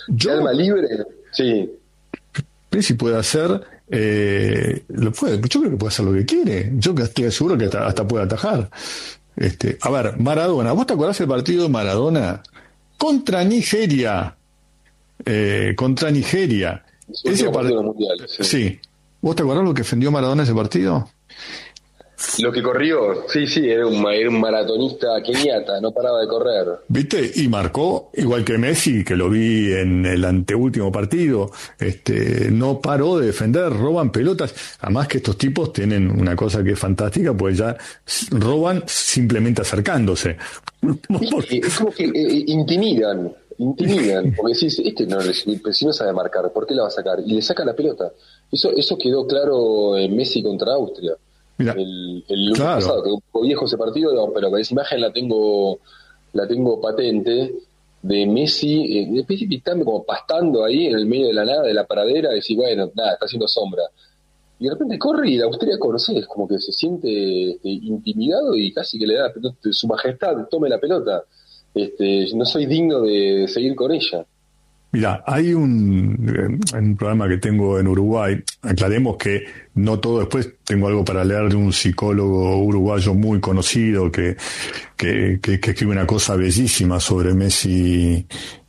De Yo, alma libre, sí. Messi puede hacer, yo creo que puede hacer lo que quiere. Yo que estoy seguro que hasta puede atajar. A ver, Maradona, ¿vos te acordás del partido de Maradona contra Nigeria? Contra Nigeria. Su último partido en los mundiales, sí. Sí. ¿Vos te acordás lo que defendió Maradona ese partido? Lo que corrió, sí, sí, era un maratonista keniata, no paraba de correr. ¿Viste? Y marcó, igual que Messi, que lo vi en el anteúltimo partido, no paró de defender, roban pelotas. Además que estos tipos tienen una cosa que es fantástica, pues ya roban simplemente acercándose. Es como que intimidan, porque decís, si no sabe marcar, ¿por qué la va a sacar? Y le saca la pelota. Eso quedó claro en Messi contra Austria. Mira, El lunes claro. pasado, que un poco viejo ese partido, digamos, pero esa imagen la tengo patente de Messi, estando como pastando ahí en el medio de la nada, de la pradera, y decir, bueno, nada, está haciendo sombra. Y de repente corre y el austríaco, no sé, es como que se siente intimidado y casi que le da su majestad, tome la pelota. No soy digno de seguir con ella. Mira, hay un programa que tengo en Uruguay, aclaremos que no todo, después tengo algo para leer de un psicólogo uruguayo muy conocido que escribe una cosa bellísima sobre Messi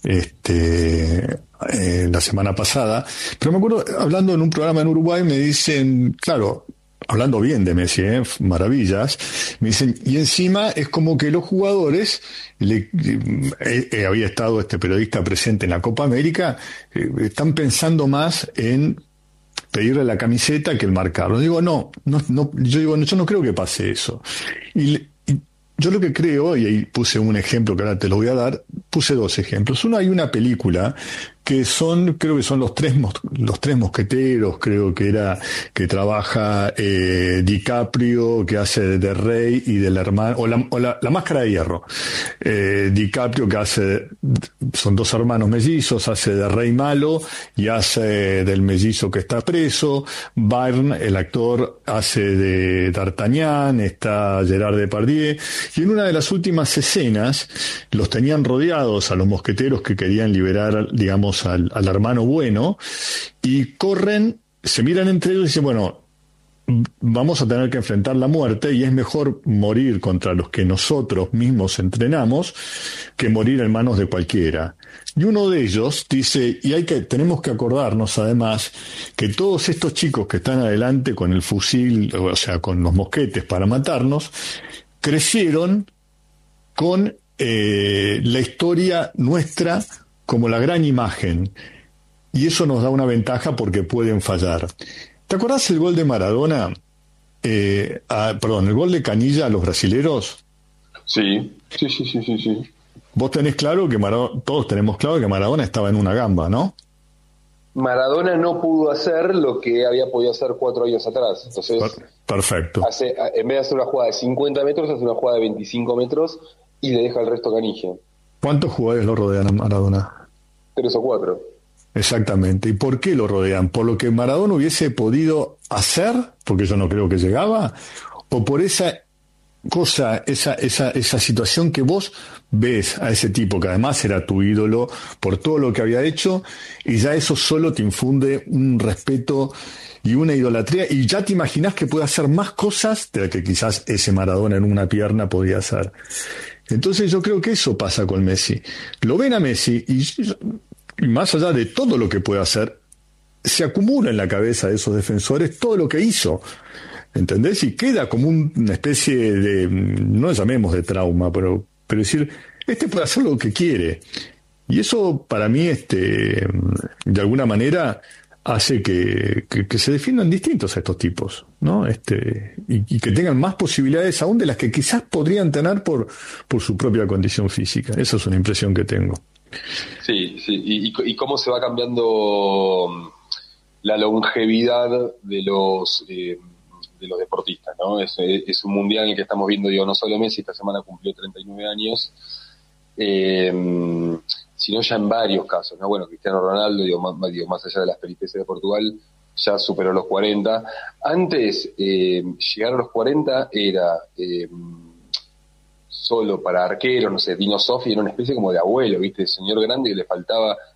la semana pasada, pero me acuerdo, hablando en un programa en Uruguay, me dicen, claro, hablando bien de Messi, maravillas, me dicen, y encima es como que los jugadores, había estado este periodista presente en la Copa América, están pensando más en pedirle la camiseta que el marcarlo. Digo, yo no creo que pase eso. Y yo lo que creo, y ahí puse un ejemplo que ahora te lo voy a dar, puse dos ejemplos. Uno, hay una película creo que son los tres mosqueteros, creo que trabaja DiCaprio, que hace de rey y del hermano, o la máscara de hierro. DiCaprio, que son dos hermanos mellizos, hace de rey malo y hace del mellizo que está preso. Byrne, el actor, hace de D'Artagnan, está Gerard Depardieu, y en una de las últimas escenas los tenían rodeados a los mosqueteros que querían liberar, digamos, al hermano bueno, y corren, se miran entre ellos y dicen, bueno, vamos a tener que enfrentar la muerte y es mejor morir contra los que nosotros mismos entrenamos que morir en manos de cualquiera. Y uno de ellos dice, tenemos que acordarnos además que todos estos chicos que están adelante con el fusil, o sea, con los mosquetes para matarnos, crecieron con la historia nuestra como la gran imagen, y eso nos da una ventaja porque pueden fallar. ¿Te acordás el gol de Maradona? El gol de Canilla a los brasileros. Sí. Vos tenés claro que todos tenemos claro que Maradona estaba en una gamba, ¿no? Maradona no pudo hacer lo que había podido hacer 4 años atrás. Entonces, perfecto. En vez de hacer una jugada de 50 metros, hace una jugada de 25 metros y le deja el resto canilla. ¿Cuántos jugadores lo rodean a Maradona? 3 o 4. Exactamente. ¿Y por qué lo rodean? ¿Por lo que Maradona hubiese podido hacer? Porque yo no creo que llegaba. ¿O por esa cosa, esa situación que vos ves a ese tipo, que además era tu ídolo por todo lo que había hecho, y ya eso solo te infunde un respeto y una idolatría, y ya te imaginás que puede hacer más cosas de las que quizás ese Maradona en una pierna podía hacer? Entonces yo creo que eso pasa con Messi. Lo ven a Messi y más allá de todo lo que puede hacer, se acumula en la cabeza de esos defensores todo lo que hizo. ¿Entendés? Y queda como una especie de, no llamemos de trauma, pero decir, puede hacer lo que quiere. Y eso para mí, de alguna manera, hace que se defiendan distintos a estos tipos, ¿no? Y que tengan más posibilidades aún de las que quizás podrían tener por su propia condición física. Esa es una impresión que tengo. Sí. Y cómo se va cambiando la longevidad de los deportistas, ¿no? Es un mundial en el que estamos viendo, no solo Messi, esta semana cumplió 39 años, sino ya en varios casos, ¿no? Bueno, Cristiano Ronaldo, más allá de las peripecias de Portugal, ya superó los 40. Antes, llegar a los 40 era solo para arqueros, no sé, Dino Soffi era una especie como de abuelo, ¿viste? Señor grande que le faltaba